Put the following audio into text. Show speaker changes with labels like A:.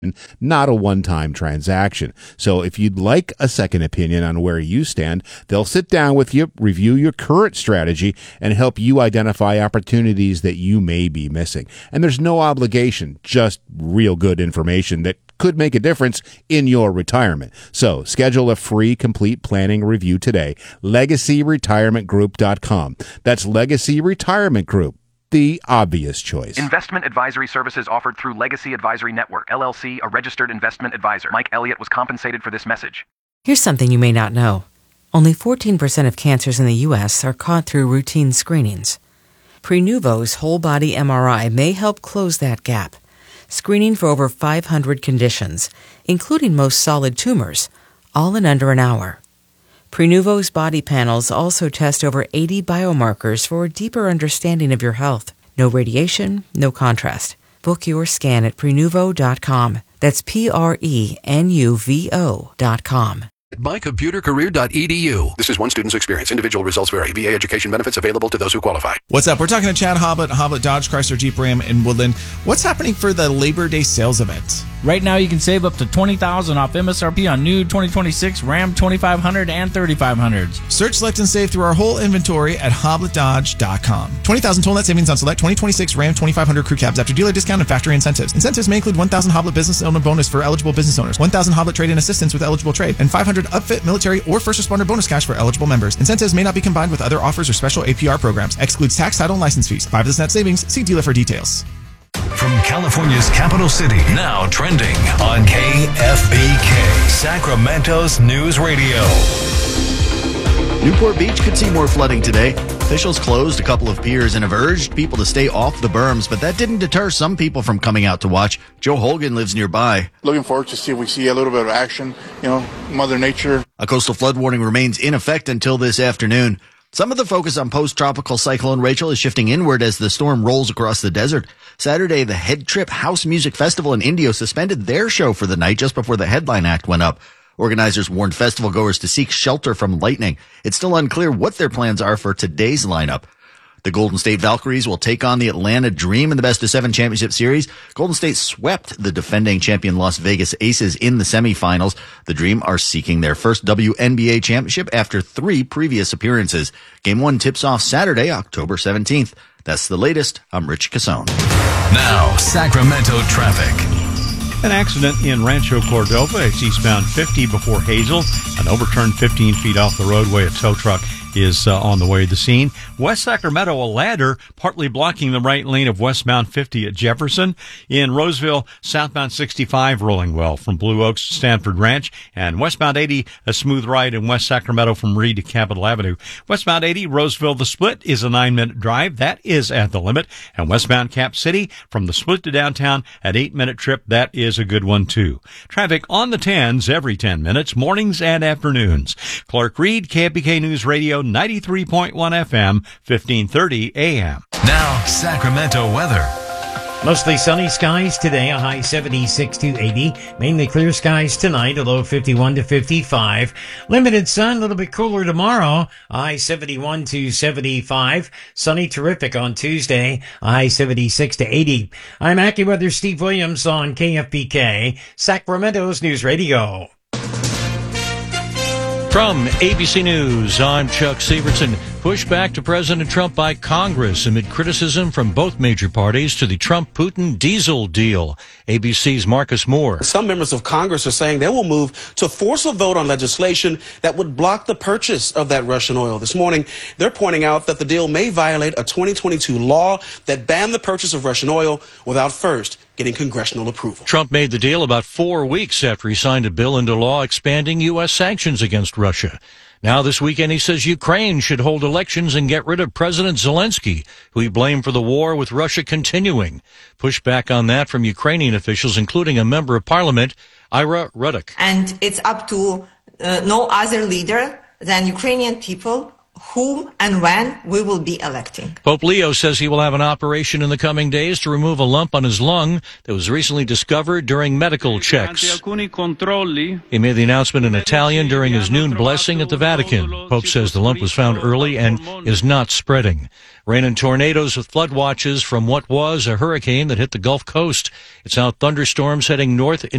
A: not a one-time transaction. So if you'd like a second opinion on where you stand, they'll sit down with you, review your current strategy, and help you identify opportunities that you may be missing. And there's no obligation, just real good information that could make a difference in your retirement. So schedule a free complete planning review today. LegacyRetirementGroup.com. That's Legacy Retirement Group. The obvious choice.
B: Investment advisory services offered through Legacy Advisory Network, LLC, a registered investment advisor. Mike Elliott was compensated for this message.
C: Here's something you may not know. Only 14% of cancers in the U.S. are caught through routine screenings. Prenuvo's whole body MRI may help close that gap, screening for over 500 conditions, including most solid tumors, all in under an hour. Prenuvo's body panels also test over 80 biomarkers for a deeper understanding of your health. No radiation, no contrast. Book your scan at Prenuvo.com. That's Prenuvo.com.
D: mycomputercareer.edu. This is one student's experience. Individual results vary. VA education benefits available to those who qualify.
E: What's up? We're talking to Chad Hoblet Dodge, Chrysler, Jeep, Ram in Woodland. What's happening for the Labor Day sales event?
F: Right now, you can save up to $20,000 off MSRP on new 2026 Ram 2500 and 3500s.
E: Search, select, and save through our whole inventory at HobletDodge.com. $20,000 total net savings on select 2026 Ram 2500 crew cabs after dealer discount and factory incentives. Incentives may include 1,000 Hoblet business owner bonus for eligible business owners, 1,000 Hoblet trade-in assistance with eligible trade, and 500 upfit, military, or first responder bonus cash for eligible members. Incentives may not be combined with other offers or special APR programs. Excludes tax, title, and license fees. 5 of this net savings. See dealer for details.
G: From California's capital city, now trending on KFBK, Sacramento's News Radio.
H: Newport Beach could see more flooding today. Officials closed a couple of piers and have urged people to stay off the berms, but that didn't deter some people from coming out to watch. Joe Holgan lives nearby.
I: Looking forward to see if we see a little bit of action, Mother Nature.
H: A coastal flood warning remains in effect until this afternoon. Some of the focus on post-tropical cyclone Rachel is shifting inward as the storm rolls across the desert. Saturday, the Head Trip House Music Festival in Indio suspended their show for the night just before the headline act went up. Organizers warned festival goers to seek shelter from lightning. It's still unclear what their plans are for today's lineup. The Golden State Valkyries will take on the Atlanta Dream in the Best of 7 championship series. Golden State swept the defending champion Las Vegas Aces in the semifinals. The Dream are seeking their first WNBA championship after 3 previous appearances. Game 1 tips off Saturday, October 17th. That's the latest. I'm Rich Cassone.
G: Now, Sacramento traffic.
J: An accident in Rancho Cordova. It's eastbound 50 before Hazel. An overturned 15 feet off the roadway. A tow truck is on the way to the scene. West Sacramento, a ladder partly blocking the right lane of westbound 50 at Jefferson. In Roseville, southbound 65 rolling well from Blue Oaks to Stanford Ranch. And westbound 80, a smooth ride in West Sacramento from Reed to Capitol Avenue. Westbound 80, Roseville, the split is a 9-minute drive. That is at the limit. And westbound Cap City from the split to downtown at 8-minute trip. That is a good one too. Traffic on the 10s every 10 minutes, mornings and afternoons. Clark Reed, KFBK News Radio, 93.1 FM, 1530 AM.
G: Now, Sacramento weather.
K: Mostly sunny skies today, a high 76 to 80. Mainly clear skies tonight, a low 51 to 55. Limited sun, a little bit cooler tomorrow, a high 71 to 75. Sunny terrific on Tuesday, a high 76 to 80. I'm AccuWeather Steve Williams on KFBK, Sacramento's News Radio.
L: From ABC News, I'm Chuck Severson. Pushback to President Trump by Congress amid criticism from both major parties to the Trump-Putin diesel deal. ABC's Marcus Moore.
M: Some members of Congress are saying they will move to force a vote on legislation that would block the purchase of that Russian oil. This morning, they're pointing out that the deal may violate a 2022 law that banned the purchase of Russian oil without first getting congressional approval.
L: Trump made the deal about 4 weeks after he signed a bill into law expanding U.S. sanctions against Russia. Now this weekend he says Ukraine should hold elections and get rid of President Zelensky, who he blamed for the war with Russia continuing. Pushback on that from Ukrainian officials, including a member of parliament, Ira Ruddock.
N: And it's up to no other leader than Ukrainian people whom and when we will be electing.
L: Pope Leo says he will have an operation in the coming days to remove a lump on his lung that was recently discovered during medical checks. He made the announcement in Italian during his noon blessing at the Vatican. Pope says the lump was found early and is not spreading. Rain and tornadoes with flood watches from what was a hurricane that hit the Gulf Coast. It's now thunderstorms heading north